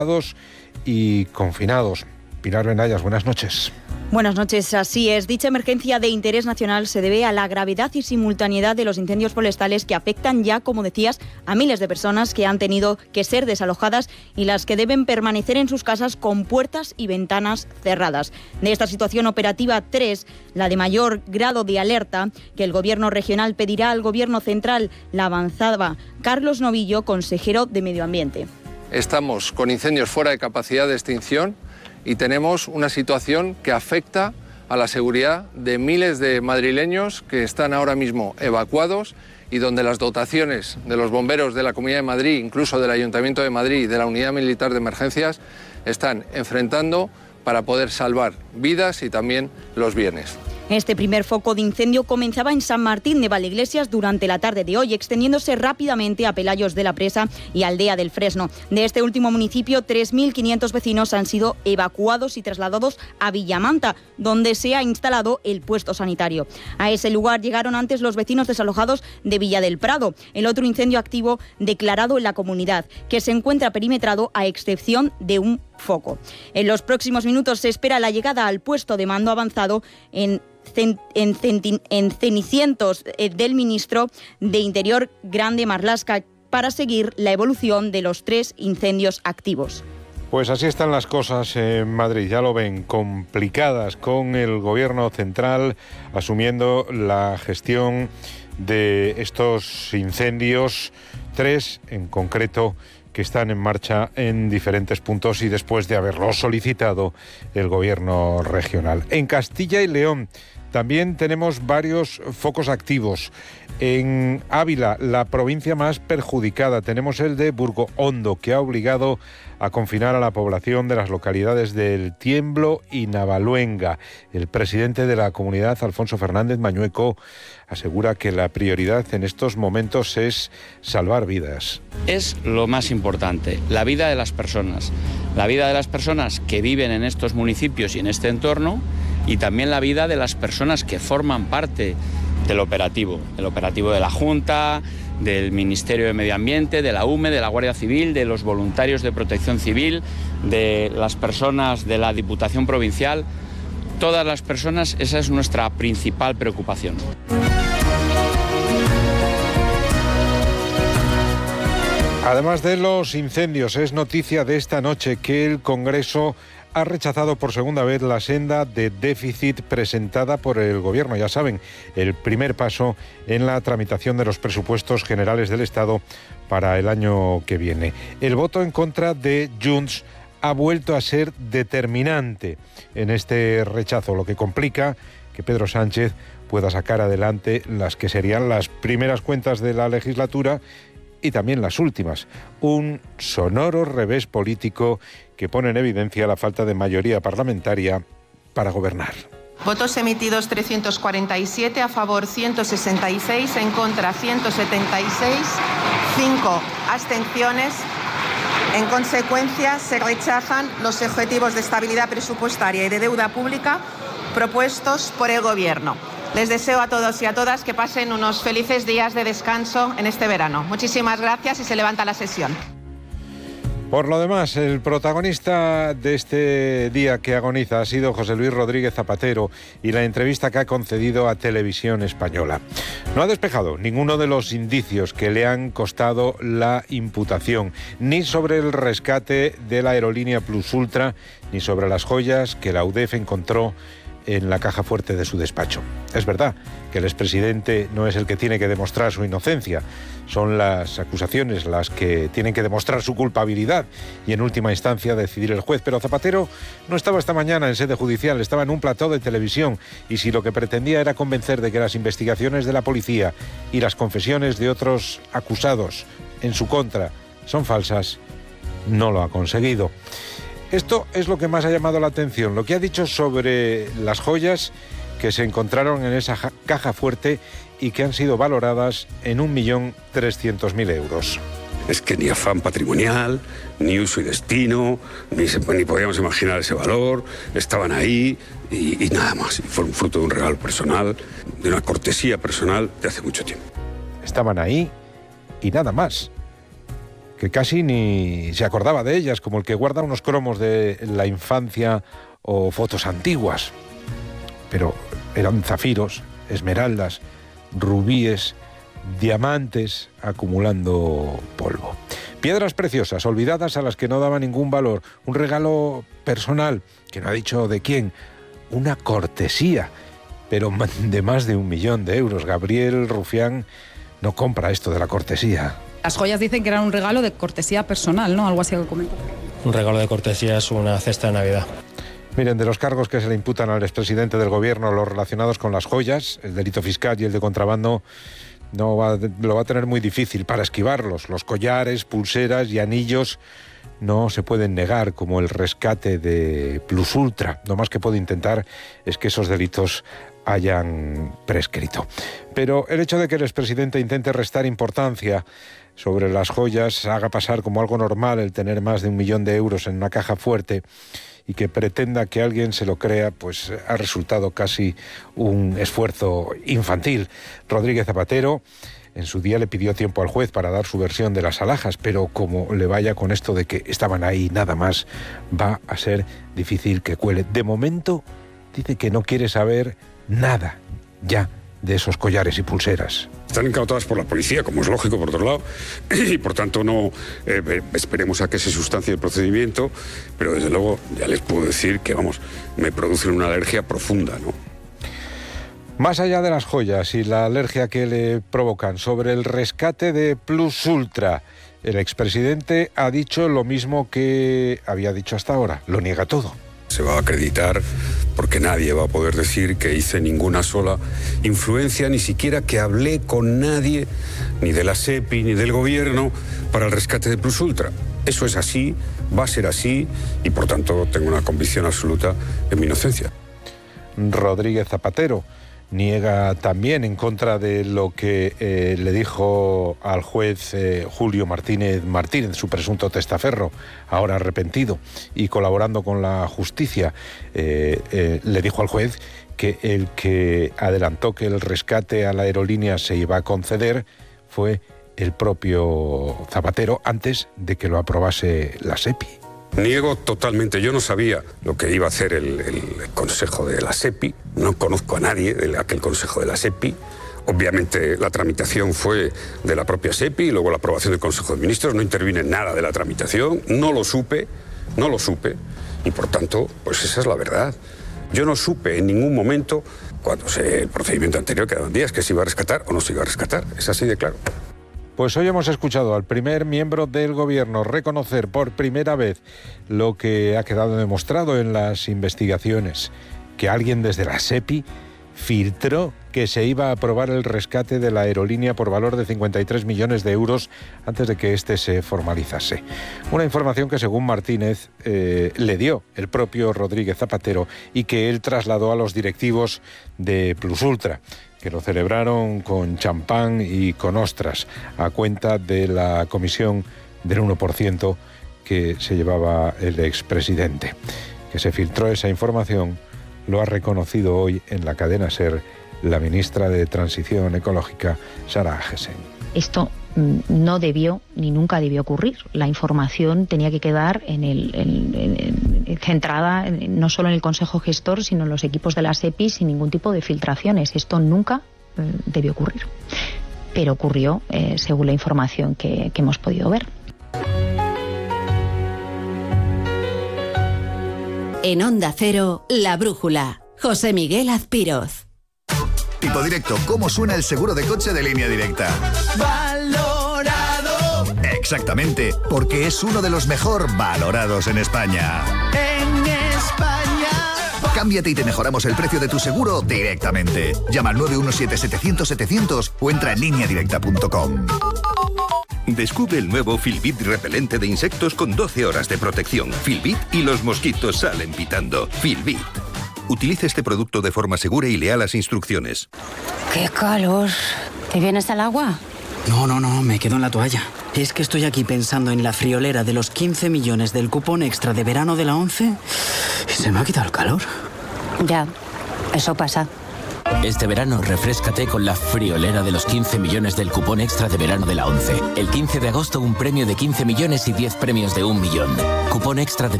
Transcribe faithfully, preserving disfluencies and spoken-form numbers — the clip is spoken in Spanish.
y confinados. Pilar Benayas, buenas noches. Buenas noches, así es. Dicha emergencia de interés nacional se debe a la gravedad y simultaneidad de los incendios forestales que afectan ya, como decías, a miles de personas que han tenido que ser desalojadas y las que deben permanecer en sus casas con puertas y ventanas cerradas. De esta situación operativa tres, la de mayor grado de alerta que el Gobierno regional pedirá al Gobierno central, la avanzaba Carlos Novillo, consejero de Medio Ambiente. Estamos con incendios fuera de capacidad de extinción y tenemos una situación que afecta a la seguridad de miles de madrileños que están ahora mismo evacuados y donde las dotaciones de los bomberos de la Comunidad de Madrid, incluso del Ayuntamiento de Madrid y de la Unidad Militar de Emergencias, están enfrentando para poder salvar vidas y también los bienes. Este primer foco de incendio comenzaba en San Martín de Valdeiglesias durante la tarde de hoy, extendiéndose rápidamente a Pelayos de la Presa y Aldea del Fresno. De este último municipio, tres mil quinientos vecinos han sido evacuados y trasladados a Villamanta, donde se ha instalado el puesto sanitario. A ese lugar llegaron antes los vecinos desalojados de Villa del Prado, el otro incendio activo declarado en la comunidad, que se encuentra perimetrado a excepción de un foco. En los próximos minutos se espera la llegada al puesto de mando avanzado en En, centi, en Cenicientos eh, del ministro de Interior, Grande Marlaska, para seguir la evolución de los tres incendios activos. Pues así están las cosas en Madrid, ya lo ven, complicadas, con el Gobierno central asumiendo la gestión de estos incendios, tres en concreto, que están en marcha en diferentes puntos y después de haberlo solicitado el Gobierno regional. En Castilla y León también tenemos varios focos activos. En Ávila, la provincia más perjudicada, tenemos el de Burgohondo, que ha obligado a confinar a la población de las localidades del Tiemblo y Navaluenga. El presidente de la comunidad, Alfonso Fernández Mañueco, asegura que la prioridad en estos momentos es salvar vidas. Es lo más importante, la vida de las personas. La vida de las personas que viven en estos municipios y en este entorno, y también la vida de las personas que forman parte del operativo, el operativo de la Junta, del Ministerio de Medio Ambiente, de la U M E, de la Guardia Civil, de los voluntarios de Protección Civil, de las personas de la Diputación Provincial. Todas las personas, esa es nuestra principal preocupación. Además de los incendios, es noticia de esta noche que el Congreso ha rechazado por segunda vez la senda de déficit presentada por el Gobierno. Ya saben, el primer paso en la tramitación de los presupuestos generales del Estado para el año que viene. El voto en contra de Junts ha vuelto a ser determinante en este rechazo, lo que complica que Pedro Sánchez pueda sacar adelante las que serían las primeras cuentas de la legislatura y también las últimas. Un sonoro revés político que pone en evidencia la falta de mayoría parlamentaria para gobernar. Votos emitidos trescientos cuarenta y siete, a favor ciento sesenta y seis, en contra ciento setenta y seis, cinco abstenciones. En consecuencia, se rechazan los objetivos de estabilidad presupuestaria y de deuda pública propuestos por el Gobierno. Les deseo a todos y a todas que pasen unos felices días de descanso en este verano. Muchísimas gracias y se levanta la sesión. Por lo demás, el protagonista de este día que agoniza ha sido José Luis Rodríguez Zapatero y la entrevista que ha concedido a Televisión Española. No ha despejado ninguno de los indicios que le han costado la imputación, ni sobre el rescate de la aerolínea Plus Ultra, ni sobre las joyas que la U D E F encontró en la caja fuerte de su despacho. Es verdad que el expresidente no es el que tiene que demostrar su inocencia, son las acusaciones las que tienen que demostrar su culpabilidad y en última instancia decidir el juez, pero Zapatero no estaba esta mañana en sede judicial, estaba en un plató de televisión y si lo que pretendía era convencer de que las investigaciones de la policía y las confesiones de otros acusados en su contra son falsas, no lo ha conseguido. Esto es lo que más ha llamado la atención, lo que ha dicho sobre las joyas que se encontraron en esa caja fuerte y que han sido valoradas en un millón trescientos mil euros. Es que ni afán patrimonial, ni uso y destino, ni, se, ni podíamos imaginar ese valor, estaban ahí y, y nada más. Y fueron fruto de un regalo personal, de una cortesía personal de hace mucho tiempo. Estaban ahí y nada más. que casi ni se acordaba de ellas, como el que guarda unos cromos de la infancia o fotos antiguas. Pero eran zafiros, esmeraldas, rubíes, diamantes acumulando polvo. Piedras preciosas, olvidadas, a las que no daba ningún valor. Un regalo personal, que no ha dicho de quién. Una cortesía, pero de más de un millón de euros. Gabriel Rufián no compra esto de la cortesía. Las joyas dicen que eran un regalo de cortesía personal, ¿no? Algo así que comenta. Un regalo de cortesía es una cesta de Navidad. Miren, de los cargos que se le imputan al expresidente del gobierno, los relacionados con las joyas, el delito fiscal y el de contrabando, no va, lo va a tener muy difícil para esquivarlos. Los collares, pulseras y anillos no se pueden negar, como el rescate de Plus Ultra. Lo más que puede intentar es que esos delitos hayan prescrito. Pero el hecho de que el expresidente intente restar importancia sobre las joyas, haga pasar como algo normal el tener más de un millón de euros en una caja fuerte y que pretenda que alguien se lo crea, pues ha resultado casi un esfuerzo infantil. Rodríguez Zapatero en su día le pidió tiempo al juez para dar su versión de las alhajas, pero como le vaya con esto de que estaban ahí nada más, va a ser difícil que cuele. De momento dice que no quiere saber nada ya de esos collares y pulseras. Están incautadas por la policía, como es lógico, por otro lado, y por tanto no eh, esperemos a que se sustancie el procedimiento, pero desde luego ya les puedo decir que, vamos, me producen una alergia profunda, ¿no? Más allá de las joyas y la alergia que le provocan, sobre el rescate de Plus Ultra, el expresidente ha dicho lo mismo que había dicho hasta ahora, lo niega todo. Se va a acreditar porque nadie va a poder decir que hice ninguna sola influencia, ni siquiera que hablé con nadie, ni de la SEPI, ni del gobierno, para el rescate de Plus Ultra. Eso es así, va a ser así, y por tanto tengo una convicción absoluta en mi inocencia. Rodríguez Zapatero niega también, en contra de lo que eh, le dijo al juez eh, Julio Martínez Martínez, su presunto testaferro, ahora arrepentido y colaborando con la justicia, eh, eh, le dijo al juez que el que adelantó que el rescate a la aerolínea se iba a conceder fue el propio Zapatero, antes de que lo aprobase la SEPI. Niego totalmente. Yo no sabía lo que iba a hacer el, el Consejo de la SEPI. No conozco a nadie de aquel Consejo de la SEPI. Obviamente la tramitación fue de la propia SEPI y luego la aprobación del Consejo de Ministros. No intervine en nada de la tramitación. No lo supe, no lo supe. Y por tanto, pues esa es la verdad. Yo no supe en ningún momento, cuando se el procedimiento anterior, quedaban días, que se iba a rescatar o no se iba a rescatar. Es así de claro. Pues hoy hemos escuchado al primer miembro del gobierno reconocer por primera vez lo que ha quedado demostrado en las investigaciones, que alguien desde la SEPI filtró que se iba a aprobar el rescate de la aerolínea por valor de cincuenta y tres millones de euros antes de que éste se formalizase. Una información que, según Martínez, eh, le dio el propio Rodríguez Zapatero y que él trasladó a los directivos de Plus Ultra, que lo celebraron con champán y con ostras, a cuenta de la comisión del uno por ciento que se llevaba el expresidente. Que se filtró esa información lo ha reconocido hoy en la cadena SER la ministra de Transición Ecológica, Sara Agesen. Esto no debió ni nunca debió ocurrir. La información tenía que quedar en el, en, en, en, centrada en, no solo en el Consejo Gestor, sino en los equipos de la SEPI, sin ningún tipo de filtraciones. Esto nunca eh, debió ocurrir. Pero ocurrió eh, según la información que, que hemos podido ver. En Onda Cero, La Brújula. José Miguel Azpiroz. Tipo Directo, ¿cómo suena el seguro de coche de Línea Directa? ¡Valorado! Exactamente, porque es uno de los mejor valorados en España. En España. Cámbiate y te mejoramos el precio de tu seguro directamente. Llama al nueve uno siete, setecientos, setecientos o entra en línea directa punto com. Descubre el nuevo Filbit repelente de insectos con doce horas de protección. Filbit y los mosquitos salen pitando. Filbit. Utiliza este producto de forma segura y lea las instrucciones. ¡Qué calor! ¿Te vienes al agua? No, no, no, me quedo en la toalla. Es que estoy aquí pensando en la friolera de los quince millones del cupón extra de verano de la ONCE y se me ha quitado el calor. Ya, eso pasa. Este verano refréscate con la friolera de los quince millones del cupón extra de verano de la ONCE. El quince de agosto un premio de quince millones y diez premios de un millón. Cupón extra de